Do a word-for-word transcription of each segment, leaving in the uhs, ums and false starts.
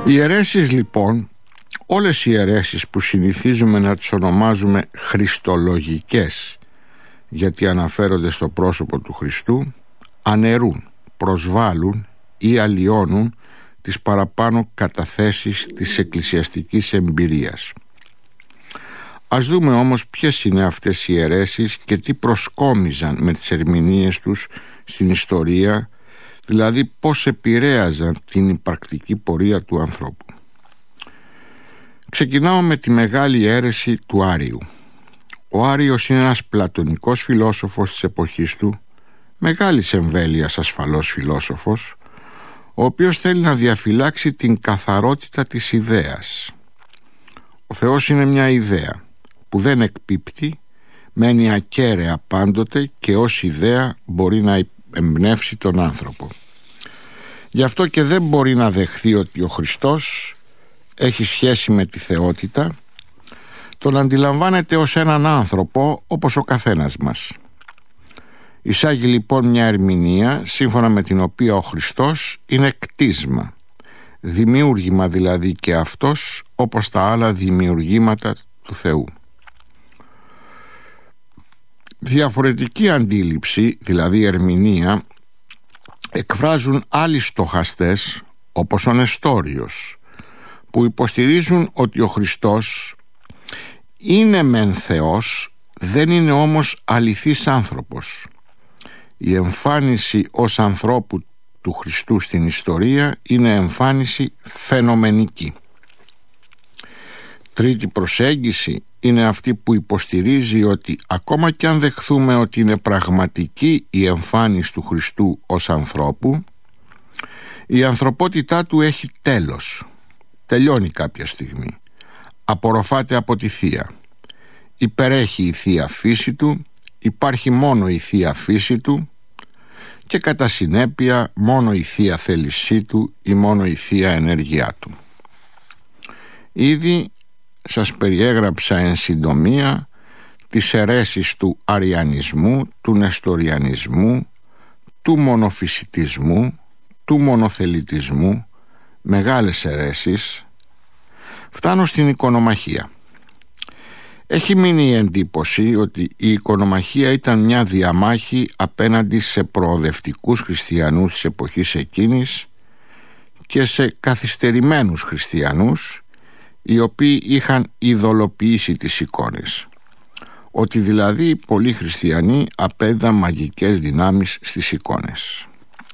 Οι αιρέσεις λοιπόν, όλες οι αιρέσεις που συνηθίζουμε να τις ονομάζουμε χριστολογικές, γιατί αναφέρονται στο πρόσωπο του Χριστού, αναιρούν, προσβάλλουν ή αλλοιώνουν τις παραπάνω καταθέσεις της εκκλησιαστικής εμπειρίας. Ας δούμε όμως ποιες είναι αυτές οι αιρέσεις και τι προσκόμιζαν με τις ερμηνείες τους στην ιστορία, δηλαδή πώς επηρέαζαν την υπαρκτική πορεία του ανθρώπου. Ξεκινάω με τη μεγάλη αίρεση του Άριου. Ο Άριος είναι ένας πλατωνικός φιλόσοφος της εποχής του, μεγάλης εμβέλειας ασφαλώς φιλόσοφος, ο οποίος θέλει να διαφυλάξει την καθαρότητα της ιδέας. Ο Θεός είναι μια ιδέα που δεν εκπίπτει, μένει ακέραια πάντοτε και ως ιδέα μπορεί να εμπνεύσει τον άνθρωπο. Γι' αυτό και δεν μπορεί να δεχθεί ότι ο Χριστός έχει σχέση με τη θεότητα, τον αντιλαμβάνεται ως έναν άνθρωπο όπως ο καθένας μας. Εισάγει λοιπόν μια ερμηνεία σύμφωνα με την οποία ο Χριστός είναι κτίσμα, δημιούργημα δηλαδή και αυτός όπως τα άλλα δημιουργήματα του Θεού. Διαφορετική αντίληψη, δηλαδή ερμηνεία, εκφράζουν άλλοι στοχαστές όπως ο Νεστόριος, που υποστηρίζουν ότι ο Χριστός είναι μεν Θεός, δεν είναι όμως αληθής άνθρωπος. Η εμφάνιση ως ανθρώπου του Χριστού στην ιστορία είναι εμφάνιση φαινομενική. Τρίτη προσέγγιση είναι αυτή που υποστηρίζει ότι ακόμα και αν δεχθούμε ότι είναι πραγματική η εμφάνιση του Χριστού ως ανθρώπου, η ανθρωπότητά του έχει τέλος. Τελειώνει κάποια στιγμή. Απορροφάται από τη Θεία. Υπερέχει η Θεία φύση του, υπάρχει μόνο η Θεία φύση του και κατά συνέπεια μόνο η Θεία θέλησή του ή μόνο η Θεία ενέργειά του. Ήδη σας περιέγραψα εν συντομία τις αιρέσεις του αριανισμού, του νεστοριανισμού, του μονοφυσιτισμού, του μονοθελητισμού, μεγάλες αιρέσεις. Φτάνω στην οικονομαχία. Έχει μείνει η εντύπωση ότι η οικονομαχία ήταν μια διαμάχη απέναντι σε προοδευτικούς χριστιανούς της εποχής εκείνης και σε καθυστερημένους χριστιανούς, οι οποίοι είχαν ειδωλοποιήσει τις εικόνες. Ότι δηλαδή πολλοί χριστιανοί απέδαν μαγικές δυνάμεις στις εικόνες.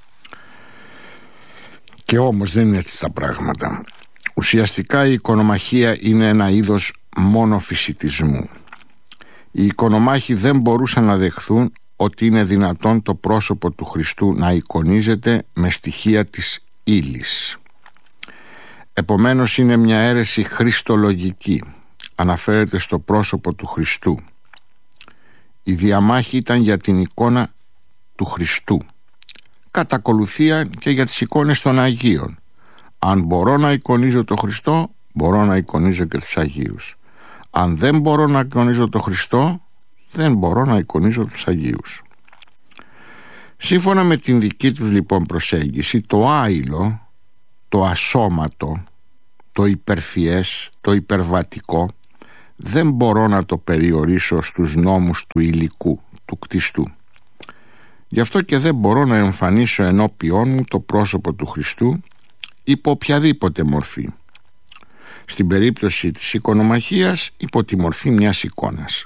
Και όμως δεν είναι έτσι τα πράγματα. Ουσιαστικά η οικονομαχία είναι ένα είδος μονοφυσιτισμού. Οι οικονομάχοι δεν μπορούσαν να δεχθούν ότι είναι δυνατόν το πρόσωπο του Χριστού να εικονίζεται με στοιχεία της ύλης. Επομένως είναι μια αίρεση χριστολογική, αναφέρεται στο πρόσωπο του Χριστού. Η διαμάχη ήταν για την εικόνα του Χριστού, κατά ακολουθία και για τις εικόνες των Αγίων. Αν μπορώ να εικονίζω τον Χριστό, μπορώ να εικονίζω και τους Αγίους. Αν δεν μπορώ να εικονίζω τον Χριστό, δεν μπορώ να εικονίζω τους Αγίους. Σύμφωνα με την δική τους λοιπόν προσέγγιση, το άειλο, το ασώματο, το υπερφιές, το υπερβατικό, δεν μπορώ να το περιορίσω στους νόμους του υλικού, του κτιστού. Γι' αυτό και δεν μπορώ να εμφανίσω ενώπιόν μου το πρόσωπο του Χριστού υπό οποιαδήποτε μορφή. Στην περίπτωση της οικονομαχίας, υπό τη μορφή μιας εικόνας.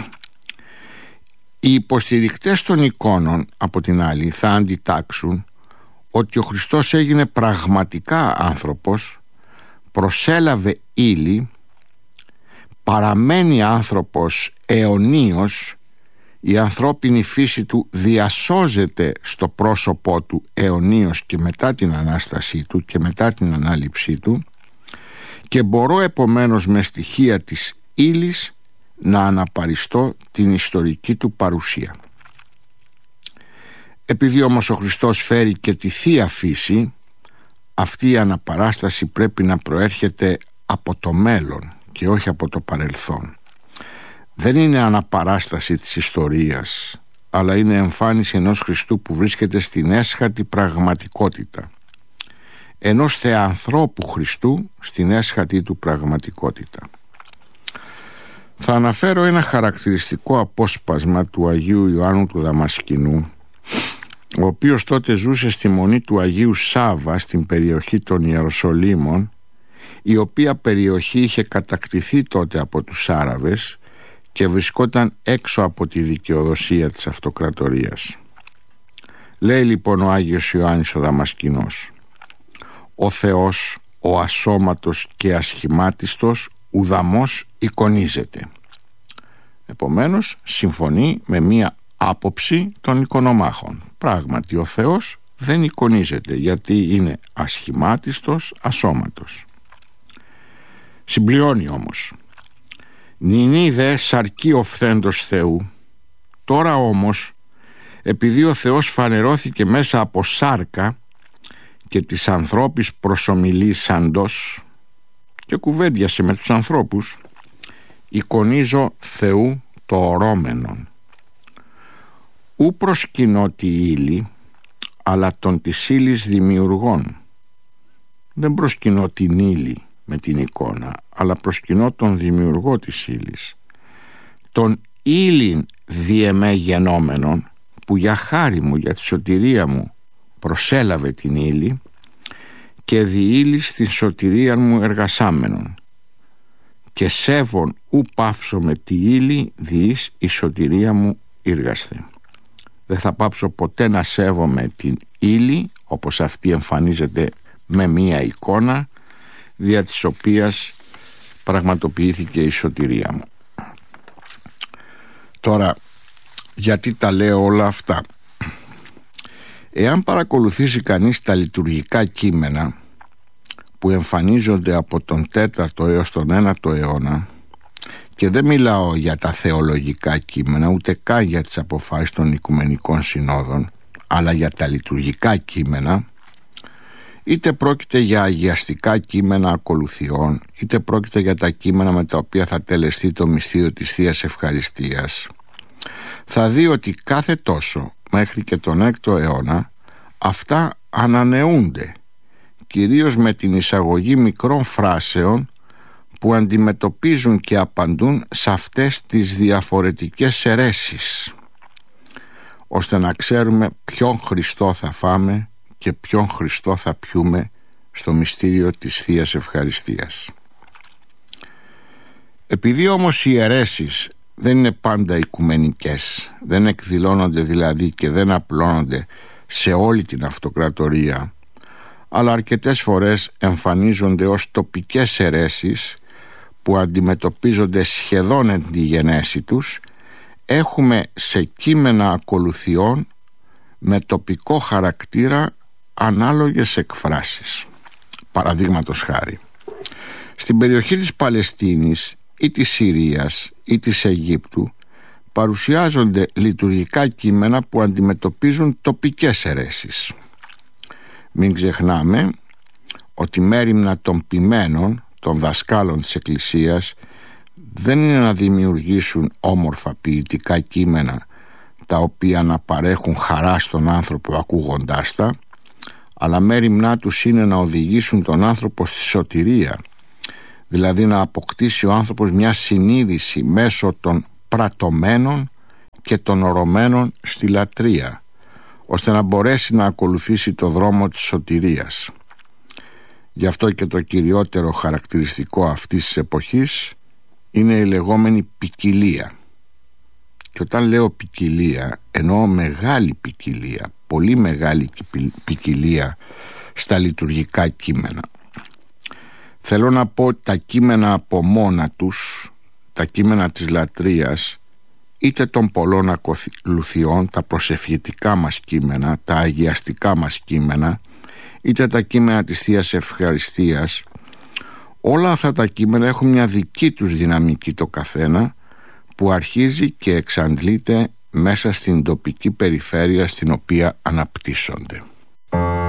Οι υποστηρικτές των εικόνων, από την άλλη, θα αντιτάξουν ότι ο Χριστός έγινε πραγματικά άνθρωπος, προσέλαβε ύλη, παραμένει άνθρωπος αιωνίως, η ανθρώπινη φύση του διασώζεται στο πρόσωπό του αιωνίως και μετά την Ανάστασή του και μετά την ανάληψή του, και μπορώ επομένως με στοιχεία της ύλης να αναπαριστώ την ιστορική του παρουσία. Επειδή όμως ο Χριστός φέρει και τη Θεία Φύση, αυτή η αναπαράσταση πρέπει να προέρχεται από το μέλλον και όχι από το παρελθόν. Δεν είναι αναπαράσταση της ιστορίας, αλλά είναι εμφάνιση ενός Χριστού που βρίσκεται στην έσχατη πραγματικότητα. ενός θεανθρώπου Χριστού στην έσχατη του πραγματικότητα. Θα αναφέρω ένα χαρακτηριστικό απόσπασμα του Αγίου Ιωάννου του Δαμασκηνού, ο οποίος τότε ζούσε στη μονή του Αγίου Σάββα στην περιοχή των Ιεροσολύμων, η οποία περιοχή είχε κατακτηθεί τότε από τους Άραβες και βρισκόταν έξω από τη δικαιοδοσία της αυτοκρατορίας. Λέει λοιπόν ο Άγιος Ιωάννης ο Δαμασκηνός: «Ο Θεός, ο ασώματος και ασχημάτιστος, ουδαμός εικονίζεται». Επομένως συμφωνεί με μία άποψη των οικονομάχων. Πράγματι ο Θεός δεν εικονίζεται, γιατί είναι ασχημάτιστος, ασώματος. Συμπληρώνει όμως: «Νηνή δε σαρκή οφθέντος Θεού». Τώρα όμως, επειδή ο Θεός φανερώθηκε μέσα από σάρκα και της ανθρώπης προσομιλήσαντος και κουβέντιασε με τους ανθρώπους, εικονίζω Θεού το ορόμενον. Ου προσκυνώ τη ύλη, αλλά τον της ύλης δημιουργών. Δεν προσκυνώ την ύλη με την εικόνα, αλλά προσκυνώ τον δημιουργό της ύλης, τον ύλην διεμέ γενόμενον, που για χάρη μου, για τη σωτηρία μου προσέλαβε την ύλη και διήλει στην σωτηρία μου εργασάμενον, και σέβον ου πάψω με τη ύλη διείς η σωτηρία μου ήργαστε. Δεν θα πάψω ποτέ να σέβομαι την ύλη, όπως αυτή εμφανίζεται με μία εικόνα, δια της οποίας πραγματοποιήθηκε η σωτηρία μου. Τώρα, γιατί τα λέω όλα αυτά? Εάν παρακολουθήσει κανείς τα λειτουργικά κείμενα που εμφανίζονται από τον τέταρτο έως τον ένατο αιώνα, και δεν μιλάω για τα θεολογικά κείμενα, ούτε καν για τις αποφάσεις των Οικουμενικών Συνόδων, αλλά για τα λειτουργικά κείμενα, είτε πρόκειται για αγιαστικά κείμενα ακολουθιών, είτε πρόκειται για τα κείμενα με τα οποία θα τελεστεί το μυστήριο της Θείας Ευχαριστίας, θα δει ότι κάθε τόσο μέχρι και τον έκτο αιώνα αυτά ανανεούνται, κυρίως με την εισαγωγή μικρών φράσεων που αντιμετωπίζουν και απαντούν σε αυτές τις διαφορετικές αιρέσεις, ώστε να ξέρουμε ποιον Χριστό θα φάμε και ποιον Χριστό θα πιούμε στο μυστήριο της Θείας Ευχαριστίας. Επειδή όμως οι αιρέσεις δεν είναι πάντα οικουμενικές, δεν εκδηλώνονται δηλαδή και δεν απλώνονται σε όλη την αυτοκρατορία, αλλά αρκετές φορές εμφανίζονται ως τοπικές αιρέσεις που αντιμετωπίζονται σχεδόν εν τη γενέση τους, έχουμε σε κείμενα ακολουθιών με τοπικό χαρακτήρα ανάλογες εκφράσεις. Παραδείγματος χάρη, στην περιοχή της Παλαιστίνης ή της Συρίας ή της Αιγύπτου παρουσιάζονται λειτουργικά κείμενα που αντιμετωπίζουν τοπικές αιρέσεις. Μην ξεχνάμε ότι μέριμνα των ποιμένων, των δασκάλων της Εκκλησίας, δεν είναι να δημιουργήσουν όμορφα ποιητικά κείμενα τα οποία να παρέχουν χαρά στον άνθρωπο ακούγοντάς τα, αλλά μέριμνά τους είναι να οδηγήσουν τον άνθρωπο στη σωτηρία, δηλαδή να αποκτήσει ο άνθρωπος μια συνείδηση μέσω των πρατωμένων και των ορωμένων στη λατρεία, ώστε να μπορέσει να ακολουθήσει το δρόμο της σωτηρίας. Γι' αυτό και το κυριότερο χαρακτηριστικό αυτής της εποχής είναι η λεγόμενη ποικιλία. Και όταν λέω ποικιλία, εννοώ μεγάλη ποικιλία, πολύ μεγάλη ποικιλία στα λειτουργικά κείμενα. Θέλω να πω ότι τα κείμενα από μόνα τους, τα κείμενα της λατρείας, είτε των πολλών ακολουθιών, τα προσευχητικά μας κείμενα, τα αγιαστικά μας κείμενα, είτε τα κείμενα της Θείας Ευχαριστίας, όλα αυτά τα κείμενα έχουν μια δική τους δυναμική το καθένα, που αρχίζει και εξαντλείται μέσα στην τοπική περιφέρεια στην οποία αναπτύσσονται.